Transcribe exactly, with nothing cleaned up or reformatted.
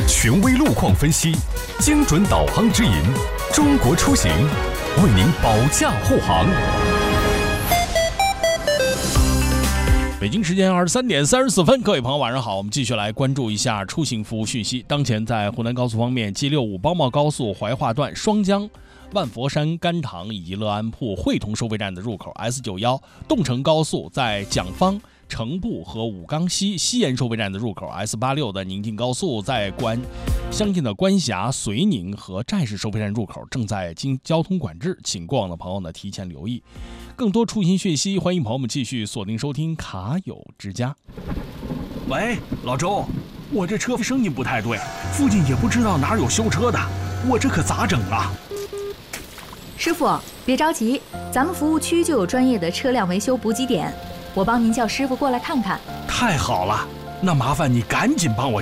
权威路况分析，精准导航指引，中国出行为您保驾护航。 北京时间二十三点三十四分，各位朋友晚上好，我们继续来关注一下出行服务讯息。当前在湖南高速方面 ，G 六五包茂高速怀化段双江、万佛山、甘塘以及乐安铺汇通收费站的入口 ，S 九一 动城高速在蒋方、城步和武冈西西延收费站的入口 ，S 八六 的宁晋高速在关相近的关峡、绥宁和寨市收费站入口正在经交通管制，请过往的朋友呢提前留意。更多出行讯息，欢迎朋友们继续锁定收听卡友之家。 喂，老周，我这车声音不太对，附近也不知道哪有修车的，我这可咋整啊？ 师傅，别着急，咱们服务区就有专业的车辆维修补给点，我帮您叫师傅过来看看。 太好了，那麻烦你赶紧帮我